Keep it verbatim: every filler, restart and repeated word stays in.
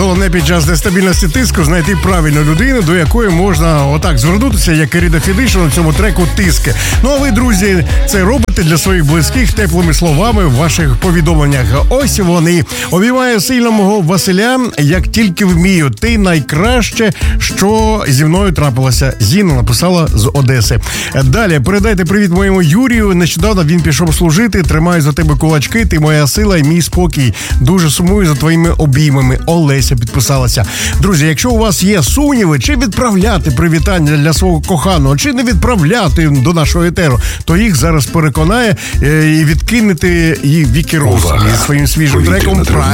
головне під час нестабільності тиску знайти правильну людину, до якої можна отак звернутися, як і Ріда Фідишин у цьому треку «Тиски». Ну а ви, друзі, це робите для своїх близьких теплими словами в ваших повідомленнях. Ось вони. Обіймаю сильно мого Василя, як тільки вмію. Ти найкраще, що зі мною трапилося. Зіна написала з Одеси. Далі, передайте привіт моєму Юрію. Нещодавно він пішов служити. Тримаю за тебе кулачки. Ти моя сила і мій спокій. Дуже сумую за твоїми обіймами. Олеся підписалася. Друзі, якщо у вас є сумніви, чи відправляти привітання для свого коханого, чи не відправляти до нашого етеру, то їх зараз переконає і відкинути її Вікі Роуз зі своїм свіжим треком